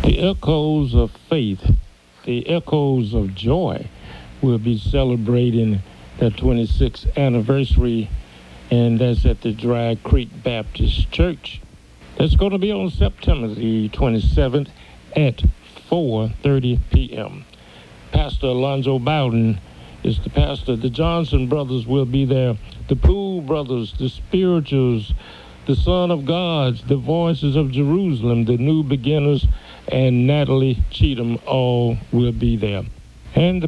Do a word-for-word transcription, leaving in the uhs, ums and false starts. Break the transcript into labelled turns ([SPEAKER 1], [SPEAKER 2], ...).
[SPEAKER 1] The Echoes of Faith, the Echoes of Joy, will be celebrating their twenty-sixth anniversary, and that's at the Dry Creek Baptist Church. That's going to be on September the twenty-seventh at four thirty p.m. Pastor Alonzo Bowden is the pastor. The Johnson brothers will be there. The Poole brothers, the Spirituals, the Son of Gods, the Voices of Jerusalem, the New Beginners, and Natalie Cheatham all will be there. And the